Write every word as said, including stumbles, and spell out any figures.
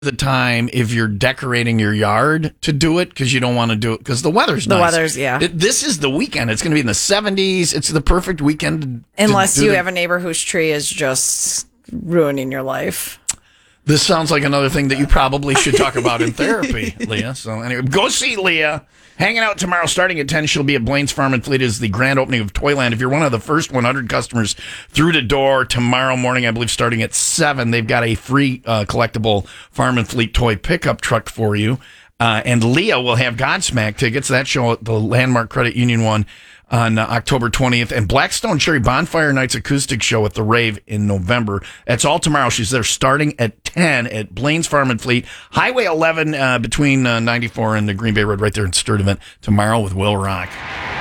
the time if you're decorating your yard to do it because you don't want to do it because the weather's The nice. weather's, yeah. It- this is the weekend. It's going to be in the seventies. It's the perfect weekend. to Unless do you the- have a neighbor whose tree is just ruining your life. This sounds like another thing that you probably should talk about in therapy, Leah. So anyway, go see Leah. Hanging out tomorrow starting at ten. She'll be at Blaine's Farm and Fleet as the grand opening of Toyland. If you're one of the first one hundred customers through the door tomorrow morning, I believe starting at seven, they've got a free uh, collectible Farm and Fleet toy pickup truck for you. Uh, and Leah will have Godsmack tickets. That show at the Landmark Credit Union one on uh, October twentieth. And Blackstone Cherry Bonfire Nights acoustic show at the Rave in November. That's all tomorrow. She's there starting at ten at Blaine's Farm and Fleet. Highway eleven uh, between uh, ninety-four and the Green Bay Road right there in Sturdivant tomorrow with Will Rock.